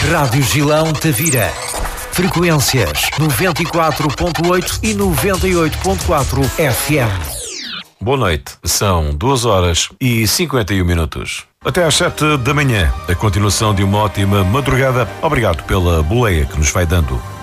Rádio Gilão Tavira. Frequências 94.8 e 98.4 FM. Boa noite, são 2h51. Até às 7 da manhã, a continuação de uma ótima madrugada. Obrigado pela boleia que nos vai dando.